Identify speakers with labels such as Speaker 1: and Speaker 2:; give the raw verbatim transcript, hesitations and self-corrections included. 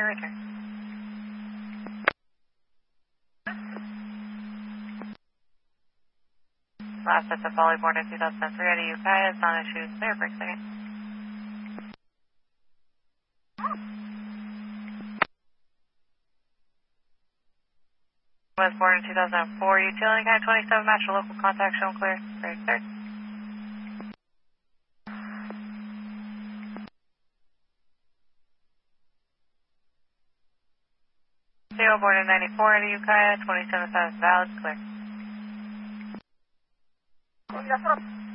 Speaker 1: return. Last set of volley born in two thousand three out of Ukiah, is on issues there for a second. Was born in two thousand four, utility kind twenty-seven, match local contact, shown clear, third, third. Zero born in ninety-four out of Ukiah, twenty-seven thousand valid, clear.